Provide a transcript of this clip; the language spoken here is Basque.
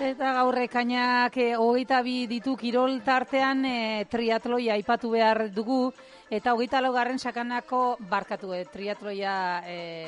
eta gaur ekainak 22 ditu kirol tartean triatloia aipatu behar dugu, eta 24. sakanako triatloia